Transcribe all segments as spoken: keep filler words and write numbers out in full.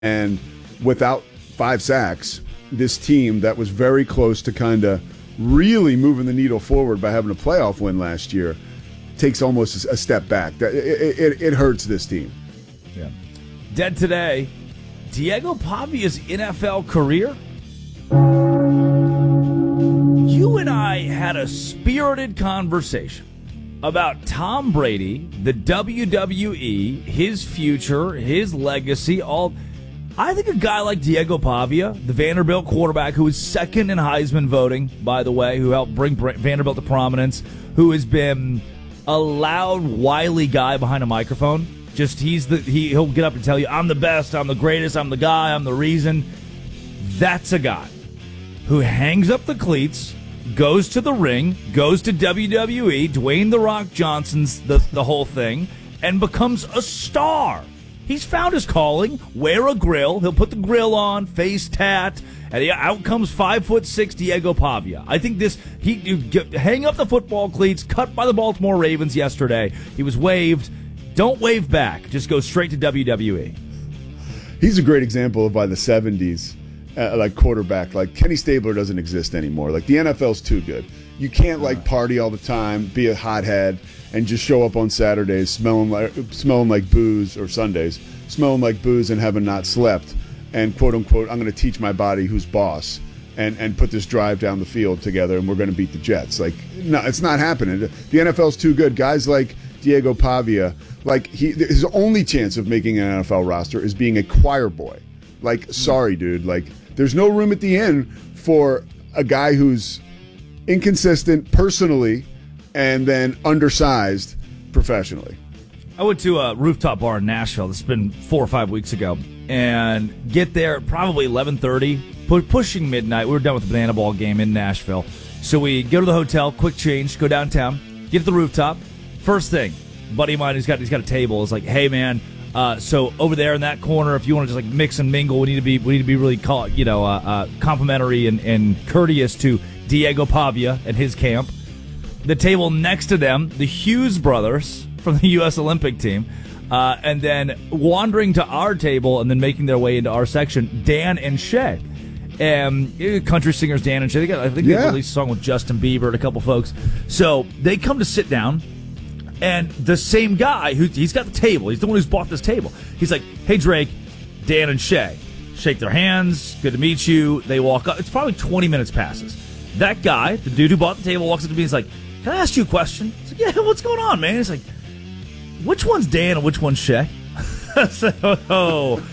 And without five sacks, this team that was very close to kind of really moving the needle forward by having a playoff win last year takes almost a step back. It, it, it hurts this team. Yeah. Dead today, Diego Pavia's N F L career. You and I had a spirited conversation about Tom Brady, the W W E, his future, his legacy, all. I think a guy like Diego Pavia, the Vanderbilt quarterback, who is second in Heisman voting, by the way, who helped bring Vanderbilt to prominence, who has been a loud, wily guy behind a microphone. Just he's the he, he'll get up and tell you, I'm the best, I'm the greatest, I'm the guy, I'm the reason. That's a guy who hangs up the cleats, goes to the ring, goes to W W E, Dwayne The Rock Johnson's the, the whole thing, and becomes a star. He's found his calling. Wear a grill. He'll put the grill on, face tat, and out comes five foot six Diego Pavia. I think this he you get, hang up the football cleats. Cut by the Baltimore Ravens yesterday. He was waived. Don't wave back. Just go straight to W W E. He's a great example of by the seventies, uh, like quarterback. Like Kenny Stabler doesn't exist anymore. Like the N F L's too good. You can't like party all the time, be a hothead, and just show up on Saturdays smelling like smelling like booze, or Sundays smelling like booze and having not slept, and quote unquote, I'm going to teach my body who's boss, and and put this drive down the field together, and we're going to beat the Jets. Like, no, it's not happening. The N F L's too good. Guys like Diego Pavia, like he, his only chance of making an N F L roster is being a choir boy. Like, sorry, dude. Like, there's no room at the end for a guy who's inconsistent personally and then undersized professionally. I went to a rooftop bar in Nashville. This has been four or five weeks ago. And get there probably eleven thirty, pushing midnight. We were done with the Banana Ball game in Nashville. So we go to the hotel, quick change, go downtown, get to the rooftop. First thing, buddy of mine, he's got, he's got a table, is like, hey, man, uh, so over there in that corner, if you want to just like mix and mingle, we need to be we need to be really call, you know, uh, uh, complimentary and, and courteous to Diego Pavia and his camp. The table next to them, the Hughes brothers from the U S Olympic team, uh, and then wandering to our table and then making their way into our section, Dan and Shay. And country singers Dan and Shay. They got, I think yeah. they released a song with Justin Bieber and a couple folks. So they come to sit down, and the same guy, who he's got the table, he's the one who's bought this table. He's like, hey, Drake, Dan and Shay. Shake their hands, good to meet you. They walk up. It's probably twenty minutes passes. That guy, the dude who bought the table, walks up to me. He's like, can I ask you a question? He's like, yeah, what's going on, man? He's like, which one's Dan and which one's Shay? So, oh,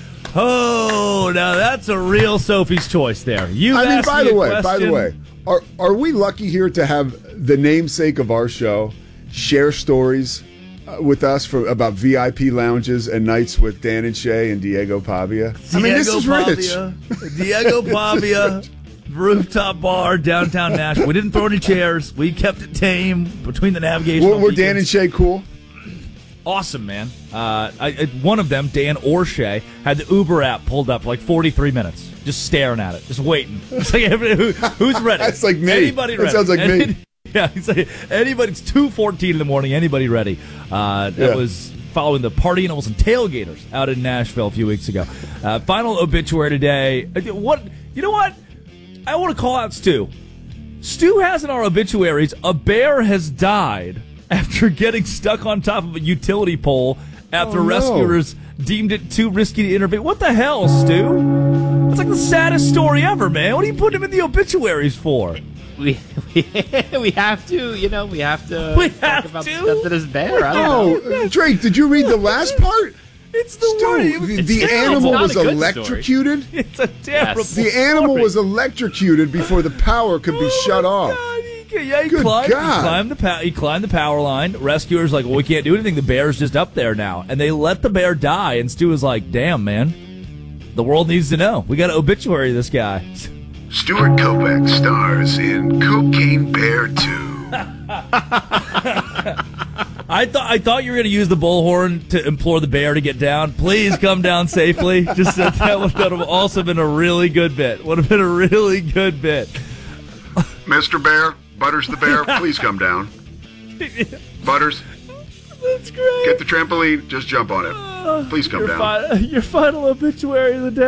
oh, now that's a real Sophie's choice there. You I mean, asked by me the a way, question. by the way, are are we lucky here to have the namesake of our show share stories uh, with us for about V I P lounges and nights with Dan and Shay and Diego Pavia? Diego I mean, this is Pavia, rich. Diego Pavia. Rooftop bar, downtown Nashville. We didn't throw any chairs. We kept it tame between the navigation. Were, were Dan and Shay cool? Awesome, man. Uh, I, I, one of them, Dan or Shay, had the Uber app pulled up for like forty-three minutes, just staring at it, just waiting. It's like, who, who's ready? That's like me. Anybody that ready? sounds like Any, me. Yeah, he's like, anybody. It's two fourteen in the morning. Anybody ready? Uh, that yeah. was following the party animals and tailgaters out in Nashville a few weeks ago. Uh, final obituary today. What? You know what? I want to call out Stu. Stu has in our obituaries, a bear has died after getting stuck on top of a utility pole after oh, no. rescuers deemed it too risky to intervene. What the hell, Stu? It's like the saddest story ever, man. What are you putting him in the obituaries for? We we, we have to, you know, we have to we talk have about to? the stuff that is bear. I don't Oh, know. Drake, did you read the last part? It's the Stu, word. the, It's the terrible. animal It's was not a good electrocuted. It's a terrible Yes. The story. animal was electrocuted before the power could be Oh, shut my off. God. He, yeah, he Good climbed, God. He climbed the pow- he climbed the power line. Rescuers like, well, we can't do anything. The bear's just up there now, and they let the bear die. And Stu was like, "Damn, man, the world needs to know. We got to obituary this guy." Stuart Kopeck stars in Cocaine Bear two. I thought I thought you were going to use the bullhorn to implore the bear to get down. Please come down safely. Just that, that would have also been a really good bit. Would have been a really good bit. Mister Bear, Butters the bear, please come down. Butters, That's great. get the trampoline, just jump on it. Please come Your, down. fi- your final obituary of the day.